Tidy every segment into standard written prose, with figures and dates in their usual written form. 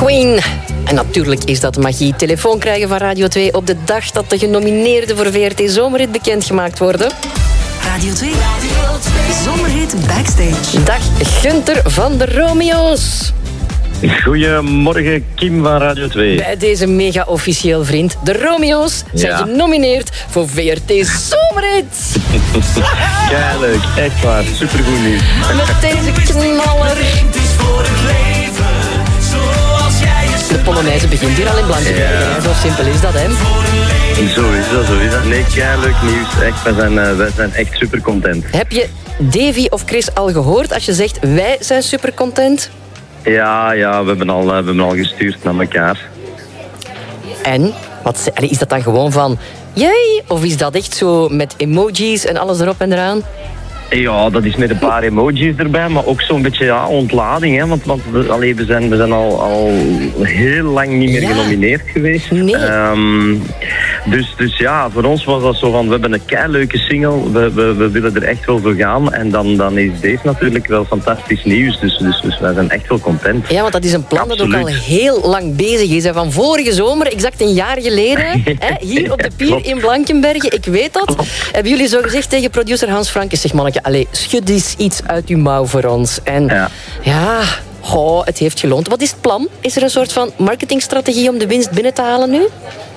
Queen. En natuurlijk is dat magie. Telefoon krijgen van Radio 2 op de dag dat de genomineerden voor VRT Zomerhit bekendgemaakt worden. Radio 2. Zomerhit Backstage. Dag Gunther van de Romeo's. Goedemorgen, Kim van Radio 2. Bij deze mega officieel vriend. De Romeo's zijn genomineerd voor VRT Zomerhit. Keileuk, echt waar. Supergoed nieuws. Met deze knaller. De Polonaise begint hier al in Blankenberg. Zo simpel is dat, hè? Zo is dat. Nee, keileuk nieuws. Echt, wij zijn echt super content. Heb je Davy of Chris al gehoord als je zegt wij zijn super content? Ja, we hebben al gestuurd naar elkaar. En? Is dat dan gewoon van jee? Of is dat echt zo met emojis en alles erop en eraan? Ja, dat is met een paar emojis erbij, maar ook zo'n beetje ontlading. Hè? Want we zijn al heel lang niet meer genomineerd geweest. Nee. Dus ja, voor ons was dat zo van, we hebben een keileuke single, we willen er echt wel voor gaan. En dan is deze natuurlijk wel fantastisch nieuws, dus wij zijn echt wel content. Ja, want dat is een plan dat ook al heel lang bezig is. Hè. Van vorige zomer, exact een jaar geleden, hier op de pier in Blankenbergen, ik weet dat. Hebben jullie zo gezegd tegen producer Hans Frankes, zeg manneke, allee, schud eens iets uit uw mouw voor ons. En het heeft geloond. Wat is het plan? Is er een soort van marketingstrategie om de winst binnen te halen nu?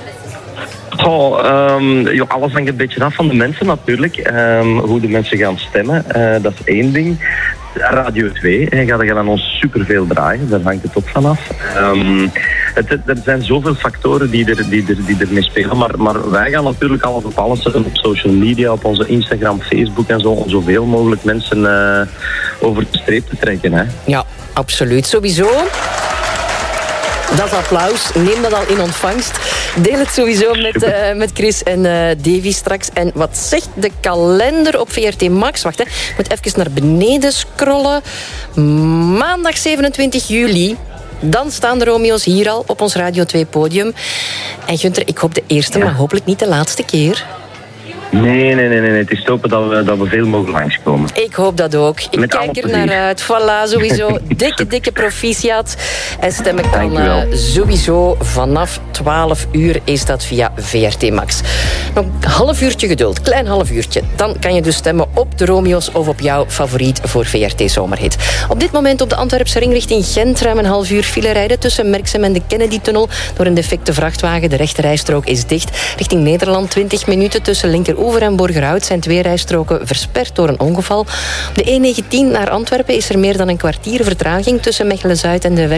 Alles hangt een beetje af van de mensen natuurlijk. Hoe de mensen gaan stemmen, dat is één ding. Radio 2 gaat aan ons superveel draaien, daar hangt het ook vanaf. Er zijn zoveel factoren die ermee spelen, maar wij gaan natuurlijk alles op alles zetten op social media, op onze Instagram, Facebook en zo, om zoveel mogelijk mensen over de streep te trekken. Hè. Ja, absoluut. Sowieso. Dat is applaus. Neem dat al in ontvangst. Deel het sowieso met Chris en Davy straks. En wat zegt de kalender op VRT Max? Wacht, hè. Ik moet even naar beneden scrollen. Maandag 27 juli. Dan staan de Romeo's hier al op ons Radio 2 podium. En Gunther, ik hoop de eerste, maar hopelijk niet de laatste keer. Nee. Het is hopen dat we veel mogen langskomen. Ik hoop dat ook. Ik kijk er naar uit. Voilà, sowieso. Dikke proficiat. En stemmen kan sowieso vanaf 12 uur is dat via VRT Max. Nog een half uurtje geduld. Klein half uurtje. Dan kan je dus stemmen op de Romeo's of op jouw favoriet voor VRT Zomerhit. Op dit moment op de Antwerpse ring richting Gent ruim een half uur file rijden tussen Merksem en de Kennedy-tunnel door een defecte vrachtwagen. De rechte rijstrook is dicht. Richting Nederland 20 minuten tussen Linkeroever en Borgerhout zijn 2 rijstroken versperd door een ongeval. Op de E19 naar Antwerpen is er meer dan een kwartier vertraging tussen Mechelen-Zuid en de